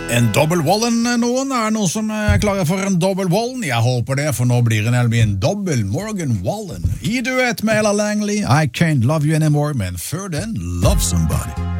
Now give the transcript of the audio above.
En dobbel Wallen noen? Er det noen som er klare for en dobbel Wallen? Jeg håper det, for nå blir det nemlig en dobbel Morgan Wallen. I duett med Ella Langley, I Can't Love You Anymore, men før den, Love Somebody.